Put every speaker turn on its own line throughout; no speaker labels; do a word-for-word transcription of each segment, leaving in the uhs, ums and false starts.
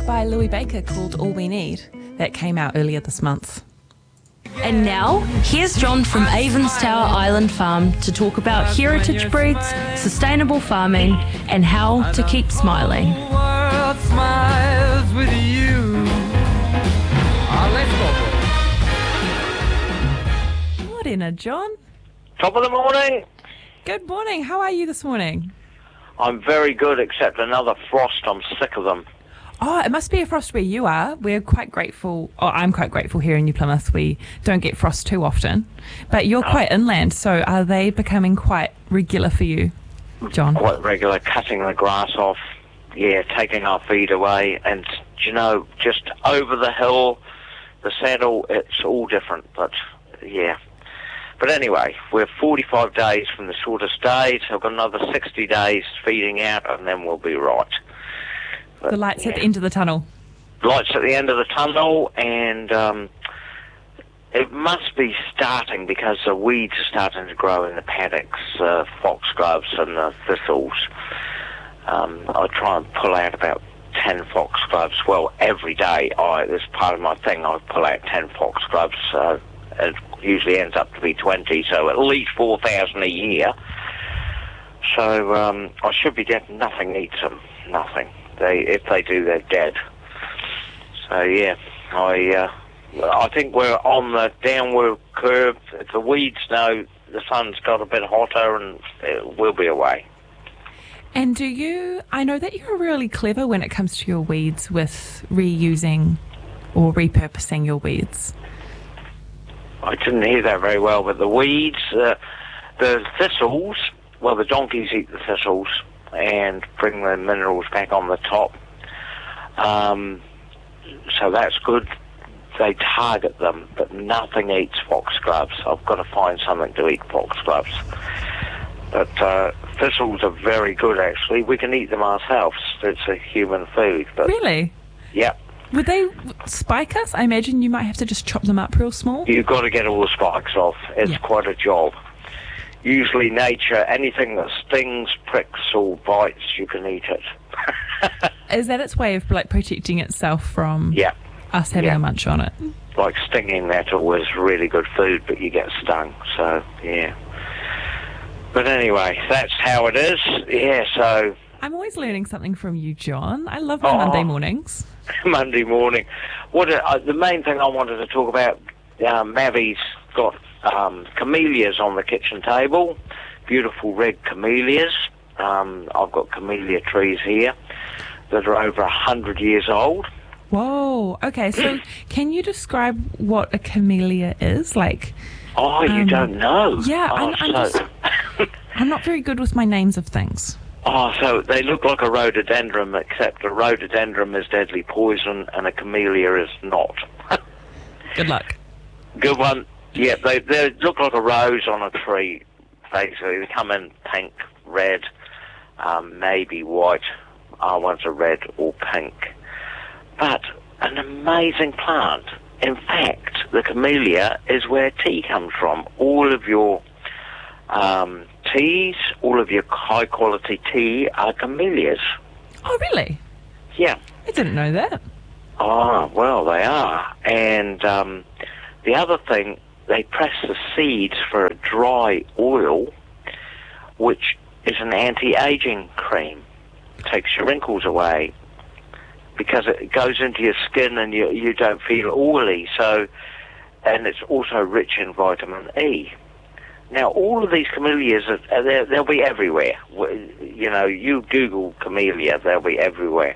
by Louis Baker called All We Need. That came out earlier this month.
And now, here's John from Avenstower Island Farm to talk about heritage breeds, sustainable farming, and how to keep smiling.
The world smiles with you. Oh, let's go.
Morena, John.
Top of the morning.
Good morning. How are you this morning?
I'm very good, except another frost. I'm sick of them.
Oh, it must be a frost where you are. We're quite grateful. Oh, I'm quite grateful here in New Plymouth. We don't get frost too often. But you're
No.
quite inland, so are they becoming quite regular for you, John?
Quite regular, cutting the grass off, yeah, taking our feed away, and, you know, just over the hill, the saddle, it's all different, but, yeah. But anyway, we're forty-five days from the shortest days. I've got another sixty days feeding out, and then we'll be right. But,
The lights
yeah.
at the end of the tunnel.
Lights at the end of the tunnel, and um, it must be starting because the weeds are starting to grow in the paddocks, uh, foxgloves and the thistles. Um, I try and pull out about ten foxgloves. Well, every day, I, this is part of my thing, I pull out ten foxgloves. Uh, it usually ends up to be twenty, so at least four thousand a year. So um, I should be getting nothing eats them, nothing. They, if they do, they're dead. So yeah, I uh, I think we're on the downward curve. If the weeds know the sun's got a bit hotter, and it will be away.
And do you, I know that you're really clever when it comes to your weeds with reusing or repurposing your weeds.
I didn't hear that very well, but the weeds, uh, the thistles, well, the donkeys eat the thistles and bring the minerals back on the top. Um, so that's good. They target them, but nothing eats foxgloves. I've got to find something to eat foxgloves. But uh, thistles are very good, actually. We can eat them ourselves. It's a human food. But
Really?
yeah,
Would they spike us? I imagine you might have to just chop them up real small.
you've got to get all the spikes off. It's
Yeah.
quite a job. Usually nature, anything that stings, pricks or bites, you can eat it.
Is that its way of like protecting itself from
Yeah,
us having
Yeah.
a munch on it?
like stinging nettle was really good food, but you get stung, so yeah. But anyway, that's how it is. Yeah, so
I'm always learning something from you, John. I love my
Oh.
Monday mornings.
Monday morning. What uh, the main thing I wanted to talk about, uh, Mavi's got um, camellias on the kitchen table, beautiful red camellias. Um, I've got camellia trees here that are over a hundred years old.
Whoa. Okay, so can you describe what a camellia is? Like,
Oh, you
Um,
don't know?
yeah,
oh,
I'm- I'm
so,
I'm not very good with my names of things.
oh, so they look like a rhododendron, except a rhododendron is deadly poison and a camellia is not.
Good luck.
Good one. Yeah, they they look like a rose on a tree, basically. They come in pink, red, um, maybe white. Our ones are red or pink. But an amazing plant. In fact, the camellia is where tea comes from. All of your um, teas, all of your high-quality tea are camellias.
Oh, really?
Yeah.
I didn't know that.
Oh, well, they are. And um, the other thing, they press the seeds for a dry oil, which is an anti-aging cream. Takes your wrinkles away because it goes into your skin and you you don't feel oily. So, and it's also rich in vitamin E. Now, all of these camellias, are, are they're- they'll be everywhere. W- You know, you Google camellia, they'll be everywhere.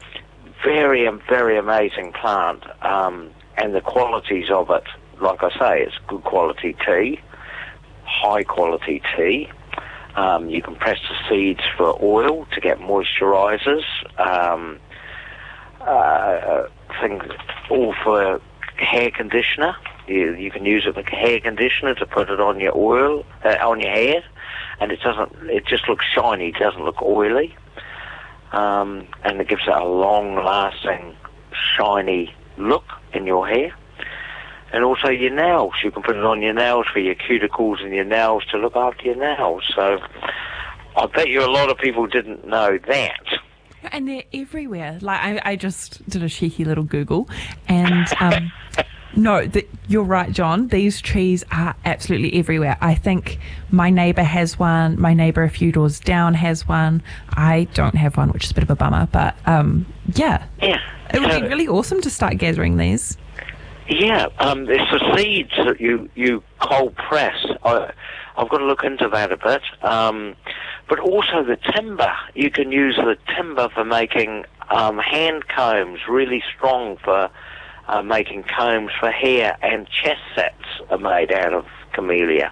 Very, um, very amazing plant, um, and the qualities of it, like I say, it's good quality tea, high quality tea. Um, you can press the seeds for oil to get moisturizers, um, uh, things, all for hair conditioner. You, you can use it like a hair conditioner to put it on your oil, uh, on your hair, and it doesn't, it just looks shiny, it doesn't look oily. Um, and it gives it a long-lasting, shiny look in your hair. And also your nails. You can put it on your nails for your cuticles and your nails to look after your nails. So I bet you a lot of people didn't know that.
and they're everywhere. Like I, I just did a cheeky little Google, and um, no, the, you're right, John. These trees are absolutely everywhere. I think my neighbour has one. My neighbour a few doors down has one. I don't have one, which is a bit of a bummer. But um, yeah,
Yeah.
it would
So-
be really awesome to start gathering these.
Yeah, um, it's the seeds that you, you cold press. I, I've got to look into that a bit. Um, but also the timber. You can use the timber for making um, hand combs, really strong for uh, making combs for hair, and chest sets are made out of camellia.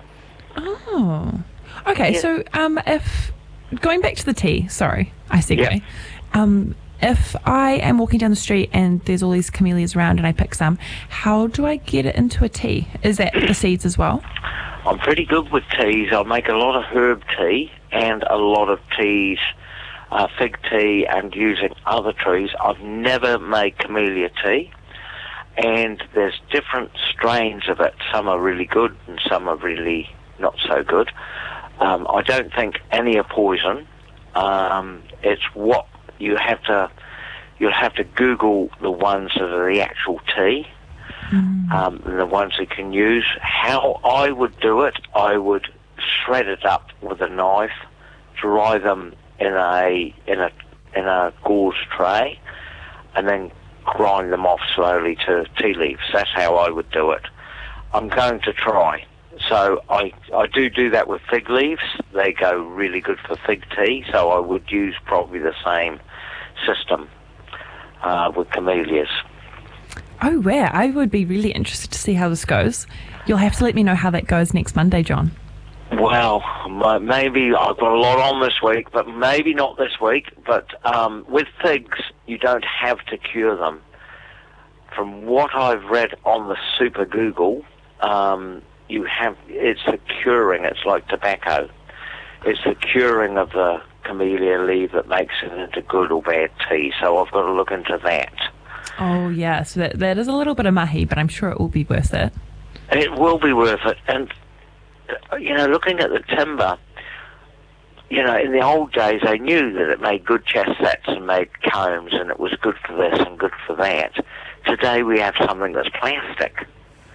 Oh, okay.
Yeah.
So, um, if going back to the tea, sorry, I segue.
Yeah.
Um, if I am walking down the street and there's all these camellias around and I pick some, how do I get it into a tea? Is that the seeds as well?
I'm pretty good with teas. I make a lot of herb tea and a lot of teas, uh, fig tea, and using other trees. I've never made camellia tea, and there's different strains of it. Some are really good and some are really not so good. Um, I don't think any are poison. Um, it's what you have to, you'll have to Google the ones that are the actual tea. Um, and the ones you can use. How I would do it, I would shred it up with a knife, dry them in a in a in a gauze tray, and then grind them off slowly to tea leaves. That's how I would do it. I'm going to try. So I I do do that with fig leaves. They go really good for fig tea. So I would use probably the same system uh, with camellias.
Oh, where? I would be really interested to see how this goes. You'll have to let me know how that goes next Monday, John.
Well, m- maybe I've got a lot on this week, but maybe not this week. But um, with figs, you don't have to cure them. From what I've read on the Super Google, um, you have it's the curing. It's like tobacco. It's the curing of the camellia leaf that makes it into good or bad tea. So I've got to look into that.
Oh, yeah. So that, that is a little bit of mahi, but I'm sure it will be worth it.
It will be worth it. And, uh, you know, looking at the timber, you know, in the old days they knew that it made good chest sets and made combs and it was good for this and good for that. Today we have something that's plastic.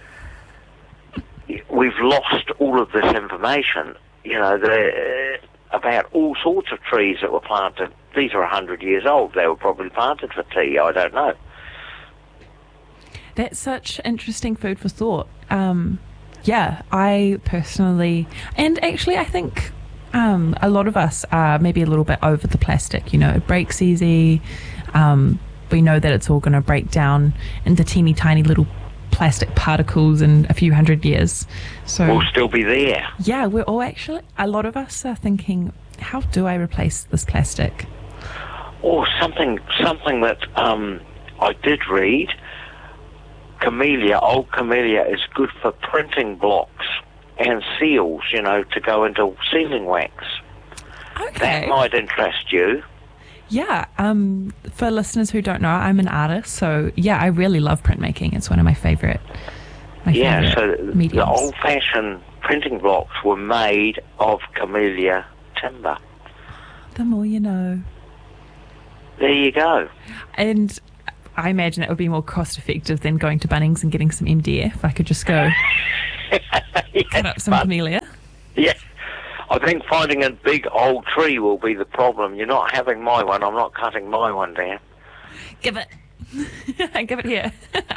We've lost all of this information, you know, the, uh, about all sorts of trees that were planted. These are one hundred years old. They were probably planted for tea. I don't know.
That's such interesting food for thought. Um, yeah, I personally, and actually I think um, a lot of us are maybe a little bit over the plastic. You know, it breaks easy. Um, we know that it's all going to break down into teeny tiny little plastic particles in a few hundred years. So
We'll still be there.
yeah, we're all actually, a lot of us are thinking, how do I replace this plastic?
Or something, something that um, I did read. Camellia, old camellia, is good for printing blocks and seals, you know, to go into sealing wax.
Okay.
That might interest you.
Yeah, um, for listeners who don't know, I'm an artist, so yeah, I really love printmaking. It's one of my favorite, my
Yeah,
favorite
so
mediums.
the old-fashioned printing blocks were made of camellia timber.
The more you know.
There you go.
And I imagine it would be more cost effective than going to Bunnings and getting some M D F. I could just go cut up some
but-
camellia.
Yeah. I think finding a big old tree will be the problem. You're not having my one. I'm not cutting my one down.
Give it. Give it here.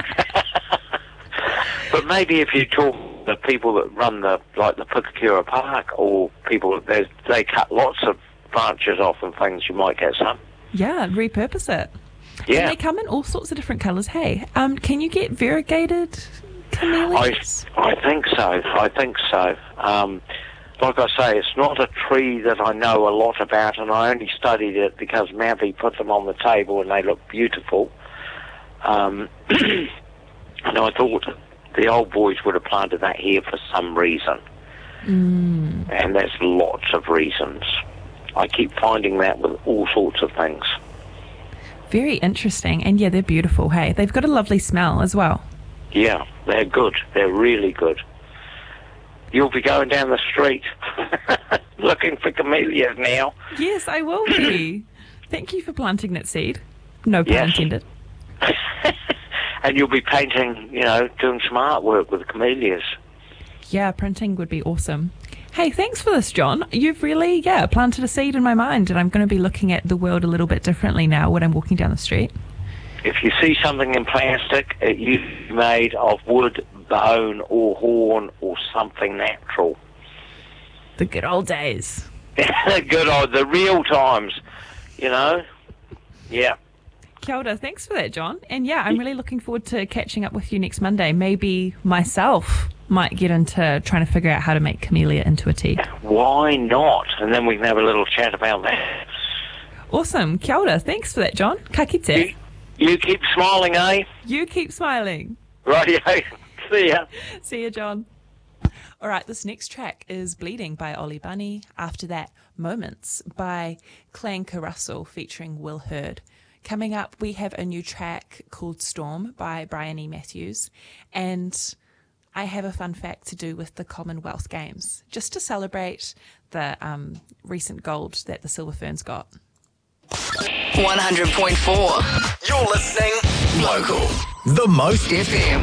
But maybe if you talk to the people that run the, like the Pukakura Park, or people that they cut lots of branches off and things, you might get some.
Yeah, repurpose it. And
Yeah.
they come in all sorts of different colours. Hey, um, can you get variegated
I,
camellias?
I think so. I think so. Um, like I say, it's not a tree that I know a lot about, and I only studied it because Mavi put them on the table and they look beautiful. Um, and I thought the old boys would have planted that here for some reason.
Mm.
And there's lots of reasons. I keep finding that with all sorts of things.
Very interesting. And yeah, they're beautiful. Hey, they've got a lovely smell as well.
Yeah, they're good. They're really good. You'll be going down the street looking for camellias now.
Yes, I will be. Thank you for planting that seed. No pun
Yes.
intended.
And you'll be painting, you know, doing some artwork with the camellias.
Yeah, printing would be awesome. Hey, thanks for this, John. You've really, yeah, planted a seed in my mind, and I'm going to be looking at the world a little bit differently now when I'm walking down the street.
If you see something in plastic, it usually made of wood, bone, or horn, or something natural.
The good old days.
Good old, the real times, you know? Yeah.
Kia ora, thanks for that, John. And yeah, I'm really looking forward to catching up with you next Monday. Maybe myself might get into trying to figure out how to make camellia into a tea.
Why not? And then we can have a little chat about that.
Awesome. Kia ora, thanks for that, John. Ka kite.
You, you keep smiling, eh?
You keep smiling.
Rightio. See ya.
See you, John. All right, this next track is Bleeding by Ollie Bunny. After that, Moments by Clanker Russell featuring Will Hurd. Coming up, we have a new track called Storm by Brian E. Matthews. And I have a fun fact to do with the Commonwealth Games, just to celebrate the um, recent gold that the Silver Ferns got.
one hundred point four. You're listening local. The Most F M.